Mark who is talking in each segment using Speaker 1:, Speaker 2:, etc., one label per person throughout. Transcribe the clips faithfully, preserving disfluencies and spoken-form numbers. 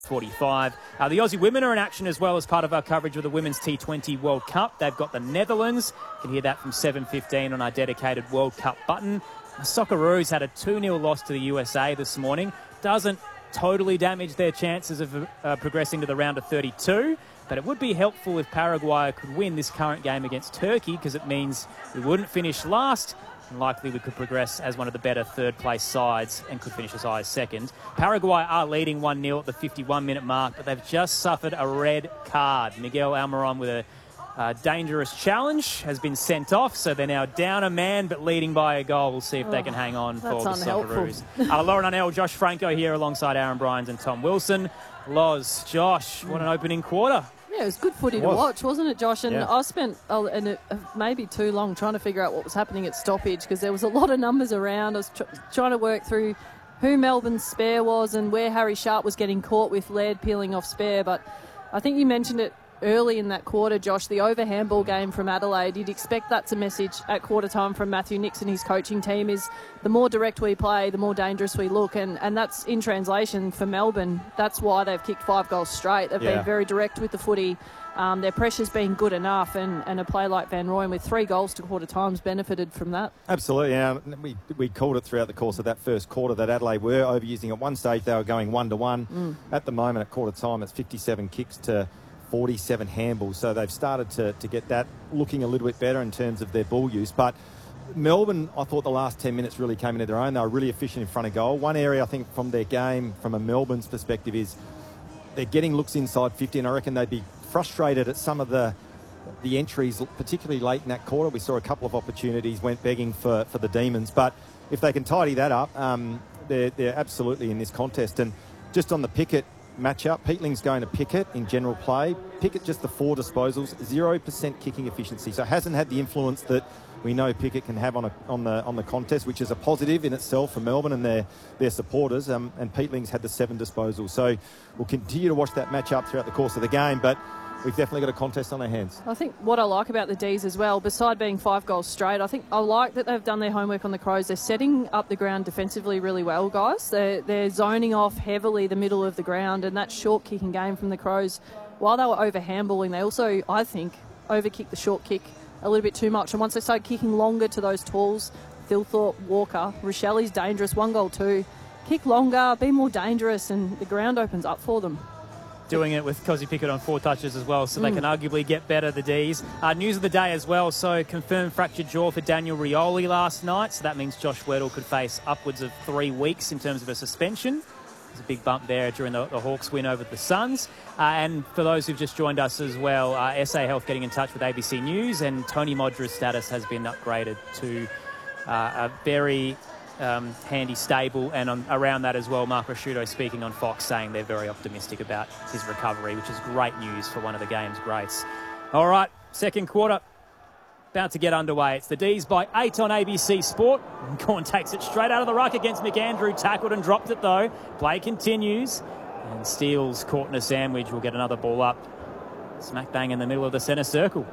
Speaker 1: forty-five. Uh, the Aussie women are in action as well as part of our coverage of the Women's T twenty World Cup. They've got the Netherlands. You can hear that from seven fifteen on our dedicated World Cup button. The Socceroos had a two nil loss to the U S A this morning. Doesn't totally damage their chances of uh, progressing to the round of thirty-two, but it would be helpful if Paraguay could win this current game against Turkey, because it means we wouldn't finish last, and likely we could progress as one of the better third-place sides and could finish as high as second. Paraguay are leading one nil at the fifty-one minute mark, but they've just suffered a red card. Miguel Almiron with a uh, dangerous challenge has been sent off, so they're now down a man but leading by a goal. We'll see if oh, they can hang on for the Socceroos. uh, Lauren Arnell, Josh Franco here alongside Aaron Bryans and Tom Wilson. Loz, Josh, what an opening quarter.
Speaker 2: Yeah, it was good footy
Speaker 1: it
Speaker 2: to
Speaker 1: was.
Speaker 2: watch, wasn't it, Josh? And
Speaker 1: yeah.
Speaker 2: I spent oh, and it, uh, maybe too long trying to figure out what was happening at stoppage, because there was a lot of numbers around. I was tr- trying to work through who Melbourne's spare was and where Harry Sharp was getting caught with lead peeling off spare. But I think you mentioned it early in that quarter, Josh, the over handball game from Adelaide. You'd expect that's a message at quarter time from Matthew Nixon, his coaching team, is the more direct we play, the more dangerous we look. And, and that's in translation for Melbourne. That's why they've kicked five goals straight. They've yeah. been very direct with the footy. Um, their pressure's been good enough, and, and a player like Van Rooyen with three goals to quarter times benefited from that.
Speaker 3: Absolutely. Yeah. We, we called it throughout the course of that first quarter that Adelaide were overusing. At one stage, they were going one to one. Mm. At the moment, at quarter time, it's fifty-seven kicks to forty-seven handballs. So they've started to, to get that looking a little bit better in terms of their ball use. But Melbourne, I thought the last ten minutes really came into their own. They were really efficient in front of goal. One area, I think, from their game, from a Melbourne's perspective, is they're getting looks inside fifty, and I reckon they'd be frustrated at some of the the entries, particularly late in that quarter. We saw a couple of opportunities, went begging for, for the Demons. But if they can tidy that up, um, they're, they're absolutely in this contest. And just on the Pickett matchup, Peatling's going to Pickett in general play. Pickett just the four disposals, zero percent kicking efficiency. So hasn't had the influence that we know Pickett can have on a, on the on the contest, which is a positive in itself for Melbourne and their their supporters. Um, and Peatling's had the seven disposals. So we'll continue to watch that matchup throughout the course of the game, but we've definitely got a contest on our hands.
Speaker 2: I think what I like about the D's as well, beside being five goals straight, I think I like that they've done their homework on the Crows. They're setting up the ground defensively really well, guys. They're, they're zoning off heavily the middle of the ground, and that short kicking game from the Crows, while they were over handballing, they also, I think, overkicked the short kick a little bit too much. And once they started kicking longer to those talls, Thilthorpe, Walker, Rochelle's dangerous, one goal too. Kick longer, be more dangerous, and the ground opens up for them.
Speaker 1: Doing it with Cozzy Pickett on four touches as well, so mm. they can arguably get better, the Ds. Uh, news of the day as well, so confirmed fractured jaw for Daniel Rioli last night, so that means Josh Weddle could face upwards of three weeks in terms of a suspension. There's a big bump there during the, the Hawks win over the Suns. Uh, and for those who've just joined us as well, uh, S A Health getting in touch with A B C News, and Tony Modra's status has been upgraded to uh, a very um, handy stable. And on, around that as well, Mark Rasciuto speaking on Fox saying they're very optimistic about his recovery, which is great news for one of the game's greats. All right, second quarter. About to get underway. It's the D's by eight on A B C Sport. Gawn takes it straight out of the ruck against McAndrew. Tackled and dropped it though. Play continues. And Steele's caught in a sandwich. Will get another ball up. Smack bang in the middle of the centre circle.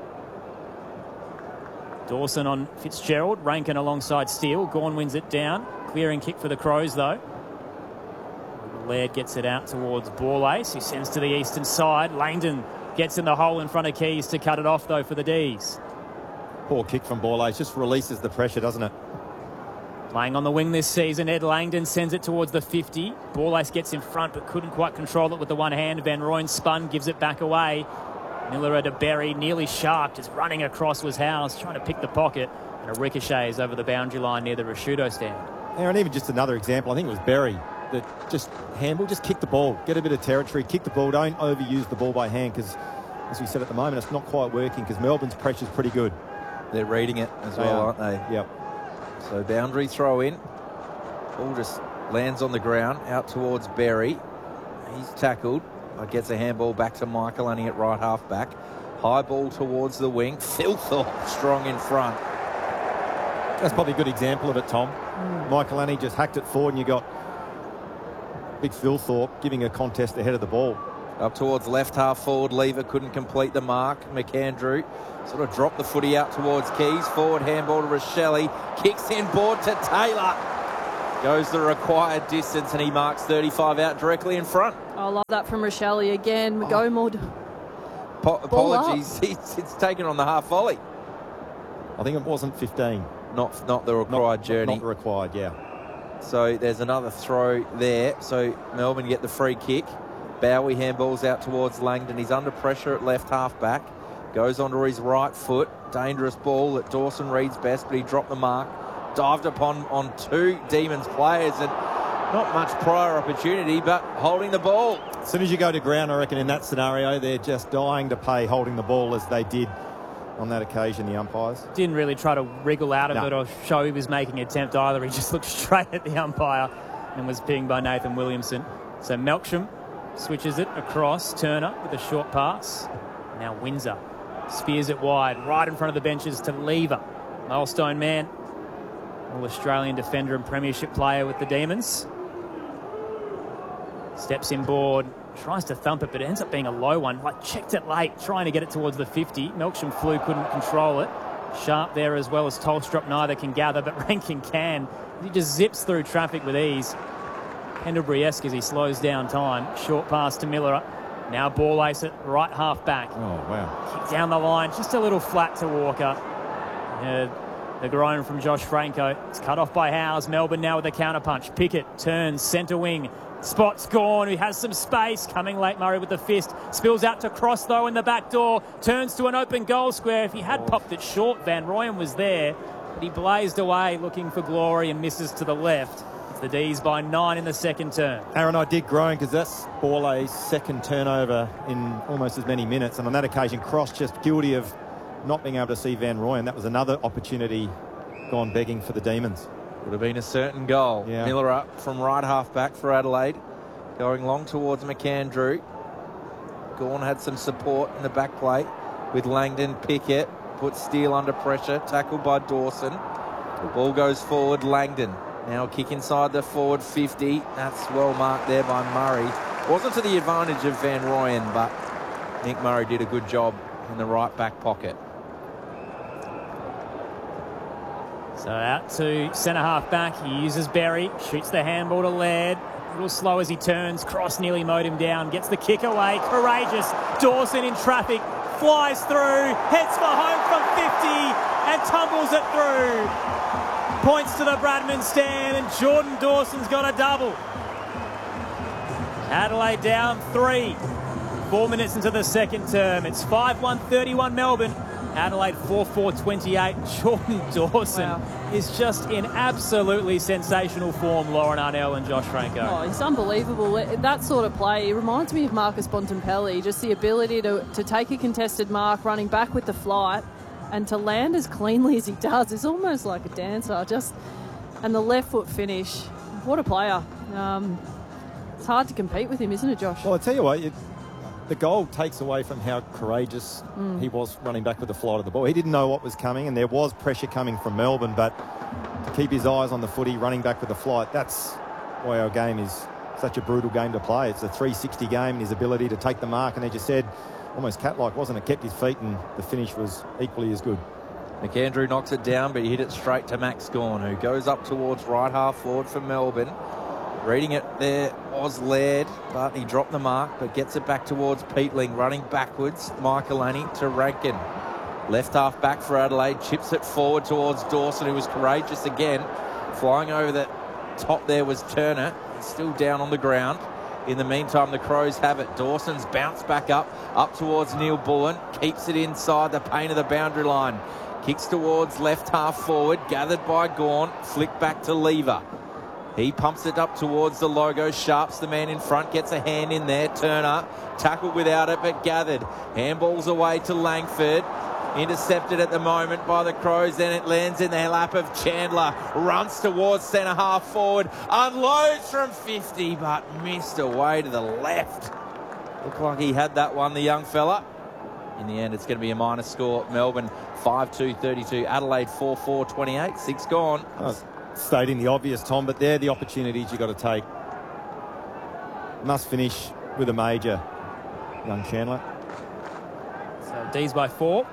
Speaker 1: Dawson on Fitzgerald. Rankin alongside Steele. Gawn wins it down. Clearing kick for the Crows though. Laird gets it out towards Borlace, who sends to the eastern side. Langdon gets in the hole in front of Keys to cut it off though for the D's.
Speaker 3: Poor kick from Borlace, just releases the pressure, doesn't it?
Speaker 1: Playing on the wing this season, Ed Langdon sends it towards the fifty. Borlace gets in front but couldn't quite control it with the one hand. Van Rooyen spun, gives it back away. Miller to Berry, nearly sharp, just running across was Howes, trying to pick the pocket. And a ricochet is over the boundary line near the Rasciuto stand.
Speaker 3: Yeah, and even just another example, I think it was Berry that just handball, just kick the ball, get a bit of territory, kick the ball, don't overuse the ball by hand, because as we said at the moment, it's not quite working because Melbourne's pressure's pretty good.
Speaker 4: They're reading it as
Speaker 3: they
Speaker 4: well,
Speaker 3: are.
Speaker 4: aren't they?
Speaker 3: Yep.
Speaker 4: So boundary throw in. Ball just lands on the ground out towards Berry. He's tackled. Gets a handball back to Michael, only at right half back. High ball towards the wing. Thilthorpe strong in front.
Speaker 3: That's probably a good example of it, Tom. Mm. Michael Annie just hacked it forward and you got big Thilthorpe giving a contest ahead of the ball.
Speaker 4: Up towards left half forward, Lever couldn't complete the mark. McAndrew sort of dropped the footy out towards Keys. Forward handball to Rochelle. Kicks in board to Taylor. Goes the required distance and he marks thirty-five out directly in front.
Speaker 2: I love that from Rochelle again. Oh. Go more.
Speaker 4: Po apologies, it's, it's taken on the half volley.
Speaker 3: I think it wasn't fifteen.
Speaker 4: Not, not the required
Speaker 3: not,
Speaker 4: journey.
Speaker 3: Not the required, yeah.
Speaker 4: So there's another throw there. So Melbourne get the free kick. Bowie handballs out towards Langdon. He's under pressure at left half back. Goes onto his right foot. Dangerous ball that Dawson reads best, but he dropped the mark. Dived upon on two Demons players and not much prior opportunity, but holding the ball.
Speaker 3: As soon as you go to ground, I reckon in that scenario, they're just dying to pay holding the ball as they did on that occasion, the umpires.
Speaker 1: Didn't really try to wriggle out of
Speaker 3: no.
Speaker 1: it or show he was making an attempt either. He just looked straight at the umpire and was pinged by Nathan Williamson. So Melksham switches it across. Turner with a short pass. Now Windsor spears it wide, right in front of the benches to Lever. Milestone man, All-Australian defender and premiership player with the Demons. Steps inboard, tries to thump it, but it ends up being a low one. Like, checked it late, trying to get it towards the fifty. Melksham flew, couldn't control it. Sharp there as well as Tolstrup, neither can gather, but Rankin can. He just zips through traffic with ease. Pendlebury-esque as he slows down time. Short pass to Miller. Now ball ace at right half back.
Speaker 3: Oh, wow.
Speaker 1: Kick down the line, just a little flat to Walker. Uh, the groan from Josh Franco. It's cut off by Howes. Melbourne now with a counter punch. Pickett turns, centre wing. Spot's gone, who has some space. Coming late, Murray with the fist. Spills out to Cross, though, in the back door. Turns to an open goal square. If he had popped it short, Van Rooyen was there. But he blazed away, looking for glory, and misses to the left. It's the D's by nine in the second term.
Speaker 3: Aaron, I did groan because that's Borlay's second turnover in almost as many minutes. And on that occasion, Cross just guilty of not being able to see Van Rooyen. That was another opportunity gone begging for the Demons.
Speaker 4: Would have been a certain goal.
Speaker 3: Yeah.
Speaker 4: Miller up from right half back for Adelaide. Going long towards McAndrew. Gawn had some support in the back plate with Langdon. Pickett put Steele under pressure. Tackled by Dawson. The ball goes forward. Langdon now a kick inside the forward fifty. That's well marked there by Murray. Wasn't to the advantage of Van Rooyen, but Nick Murray did a good job in the right back pocket.
Speaker 1: So out to centre half back. He uses Berry, shoots the handball to Laird. A little slow as he turns. Cross nearly mowed him down. Gets the kick away. Courageous. Dawson in traffic. Flies through. Heads for home from fifty and tumbles it through. Points to the Bradman stand and Jordan Dawson's got a double. Adelaide down three. Four minutes into the second term. It's five one thirty-one Melbourne. Adelaide four four twenty-eight. Jordan Dawson wow. is just in absolutely sensational form, Lauren Arnell and Josh Franco.
Speaker 2: Oh, he's unbelievable. That sort of play, it reminds me of Marcus Bontempelli, just the ability to, to take a contested mark, running back with the flight, and to land as cleanly as he does. It's almost like a dancer. Just And the left foot finish. What a player. Um, it's hard to compete with him, isn't it, Josh?
Speaker 3: Well, I tell you what, it, the goal takes away from how courageous mm. he was running back with the flight of the ball. He didn't know what was coming, and there was pressure coming from Melbourne, but to keep his eyes on the footy, running back with the flight, that's why our game is such a brutal game to play. It's a three sixty game, and his ability to take the mark, and as you said, almost cat-like, wasn't it? Kept his feet, and the finish was equally as good.
Speaker 4: McAndrew knocks it down, but he hit it straight to Max Gawn, who goes up towards right half forward for Melbourne. Reading it there was Laird, but he dropped the mark, but gets it back towards Peatling, running backwards. Michaelani to Rankin. Left half back for Adelaide, chips it forward towards Dawson, who was courageous again. Flying over the top there was Turner. He's still down on the ground. In the meantime, the Crows have it. Dawson's bounced back up, up towards Neil Bullen. Keeps it inside the paint of the boundary line. Kicks towards left half forward, gathered by Gawn. Flick back to Lever. He pumps it up towards the logo. Sharp's the man in front, gets a hand in there. Turner tackled without it, but gathered. Handballs away to Langford. Intercepted at the moment by the Crows. Then it lands in the lap of Chandler. Runs towards centre half forward. Unloads from fifty, but missed away to the left. Looked like he had that one, the young fella. In the end, it's going to be a minor score. Melbourne five two thirty-two. Adelaide four four twenty-eight. Six gone.
Speaker 3: Oh, stating the obvious, Tom, but they're the opportunities you've got to take. Must finish with a major, young Chandler.
Speaker 1: So D's by four.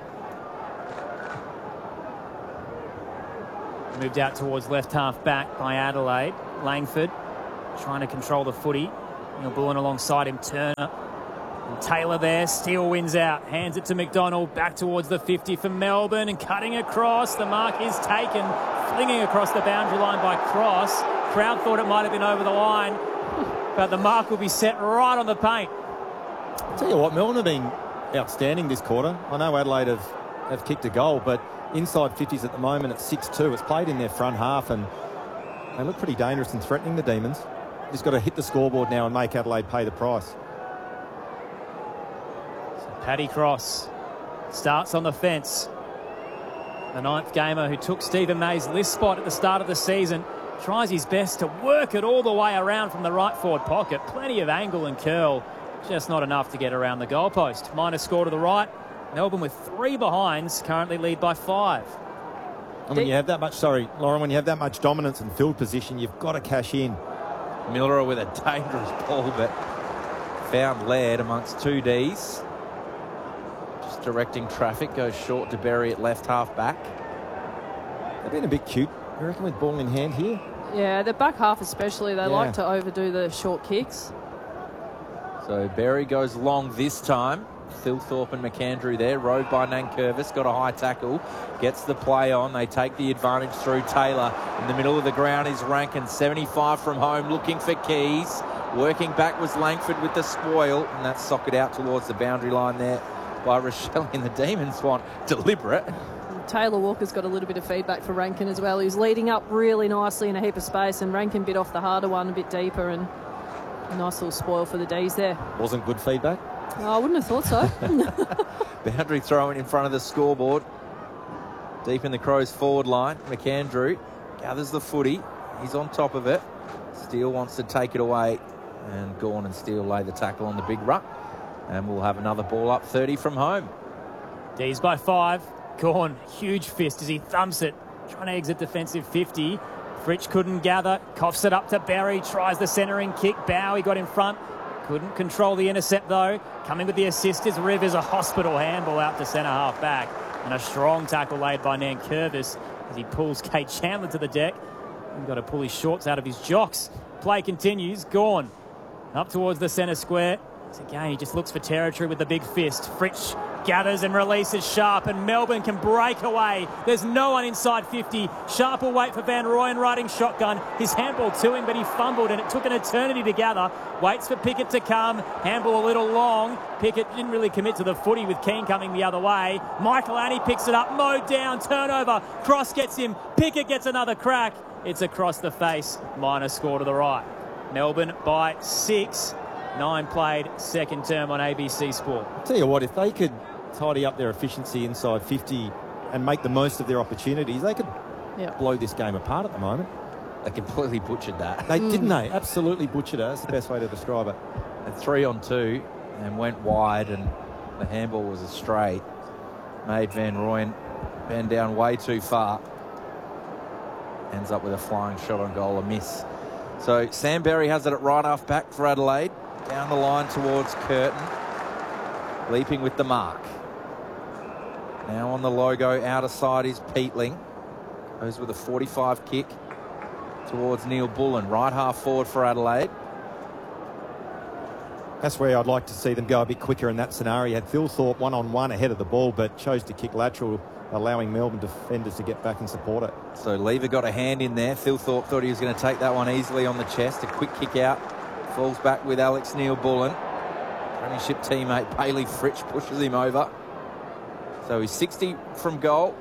Speaker 1: Moved out towards left half back by Adelaide. Langford trying to control the footy. Neil Bullen alongside him, Turner. And Taylor there, Steele wins out, hands it to McDonald, back towards the fifty for Melbourne and cutting across. The mark is taken, flinging across the boundary line by Cross. Crowd thought it might have been over the line, but the mark will be set right on the paint.
Speaker 3: I'll tell you what, Melbourne have been outstanding this quarter. I know Adelaide have, have kicked a goal, but inside fifties at the moment at six two. It's played in their front half and they look pretty dangerous and threatening, the Demons. Just got to hit the scoreboard now and make Adelaide pay the price.
Speaker 1: So Paddy Cross starts on the fence. The ninth gamer who took Stephen May's list spot at the start of the season tries his best to work it all the way around from the right forward pocket. Plenty of angle and curl, just not enough to get around the goalpost. Minor score to the right. Melbourne with three behinds currently lead by five.
Speaker 3: And when you have that much, sorry, Lauren, when you have that much dominance and field position, you've got to cash in.
Speaker 4: Miller with a dangerous ball, but found Laird amongst two Ds. Just directing traffic, goes short to Berry at left half back.
Speaker 3: They've been a bit cute, you reckon, with ball in hand here?
Speaker 2: Yeah, the back half especially, they
Speaker 3: Yeah.
Speaker 2: like to overdo the short kicks.
Speaker 4: So Berry goes long this time. Thilthorpe and McAndrew there, rode by Nankervis, got a high tackle, gets the play on. They take the advantage through Taylor. In the middle of the ground is Rankin, seventy-five from home, looking for Keys. Working back was Langford with the spoil, and that's socked out towards the boundary line there by Rochelle in the Demons want. Deliberate.
Speaker 2: Taylor Walker's got a little bit of feedback for Rankin as well. He's leading up really nicely in a heap of space, and Rankin bit off the harder one a bit deeper, and a nice little spoil for the D's there.
Speaker 3: Wasn't good feedback?
Speaker 2: Oh, I wouldn't have thought so.
Speaker 4: Boundary throwing in front of the scoreboard. Deep in the Crows forward line. McAndrew gathers the footy. He's on top of it. Steele wants to take it away. And Gawn and Steele lay the tackle on the big ruck. And we'll have another ball up thirty from home.
Speaker 1: D's by five. Gawn, huge fist as he thumps it. Trying to exit defensive fifty. Fritsch couldn't gather. Coughs it up to Barry. Tries the centering kick. Bowie got in front. Couldn't control the intercept though. Coming with the assist is Rivers, a hospital handball out to centre half back. And a strong tackle laid by Nankervis as he pulls Kate Chandler to the deck. He's got to pull his shorts out of his jocks. Play continues. Gawn up towards the centre square. So again, he just looks for territory with the big fist. Fritsch gathers and releases Sharp, and Melbourne can break away. There's no one inside fifty. Sharp will wait for Van Rooyen riding shotgun. His handball to him, but he fumbled, and it took an eternity to gather. Waits for Pickett to come. Handball a little long. Pickett didn't really commit to the footy with Keane coming the other way. Michael Annie picks it up. Mowed down. Turnover. Cross gets him. Pickett gets another crack. It's across the face. Minor score to the right. Melbourne by six. Nine played, second term on A B C Sport.
Speaker 3: I'll tell you what, if they could tidy up their efficiency inside fifty and make the most of their opportunities, they could
Speaker 2: Yep.
Speaker 3: blow this game apart at the moment.
Speaker 4: They completely butchered that.
Speaker 3: They didn't they? Absolutely butchered it. That's the best way to describe it.
Speaker 4: And three on two and went wide, and the handball was a straight. Made Van Rooyen bend down way too far. Ends up with a flying shot on goal, a miss. So Sam Berry has it at right half back for Adelaide. Down the line towards Curtin. Leaping with the mark. Now on the logo, outer side is Peatling. Goes with a forty-five kick towards Neil Bullen. Right half forward for Adelaide.
Speaker 3: That's where I'd like to see them go a bit quicker in that scenario. You had Thilthorpe one-on-one ahead of the ball, but chose to kick lateral, allowing Melbourne defenders to get back and support it.
Speaker 4: So Lever got a hand in there. Thilthorpe thought he was going to take that one easily on the chest. A quick kick out. Falls back with Alex Neil Bullen. Premiership teammate Bailey Fritsch pushes him over. So he's sixty from goal.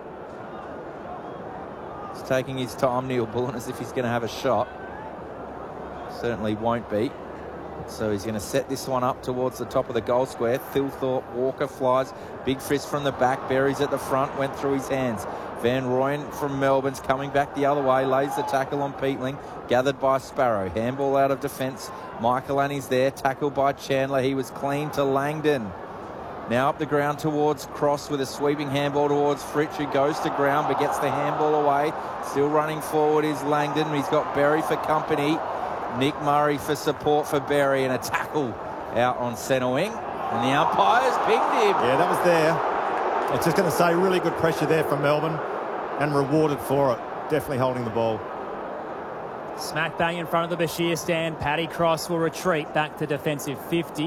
Speaker 4: He's taking his time, Neil Bullen, as if he's going to have a shot. Certainly won't be. So he's going to set this one up towards the top of the goal square. Thilthorpe, Walker flies. Big fist from the back. Berry's at the front. Went through his hands. Van Rooyen from Melbourne's coming back the other way. Lays the tackle on Peatling. Gathered by Sparrow. Handball out of defence. Michael Annie's there. Tackled by Chandler. He was clean to Langdon. Now up the ground towards Cross with a sweeping handball towards Fritsch, who goes to ground but gets the handball away. Still running forward is Langdon. He's got Berry for company. Nick Murray for support for Berry, and a tackle out on centre wing. And the umpire's pinged him.
Speaker 3: Yeah, that was there. It's just going to say really good pressure there from Melbourne and rewarded for it. Definitely holding the ball.
Speaker 1: Smack bang in front of the Bashir stand. Paddy Cross will retreat back to defensive fifty.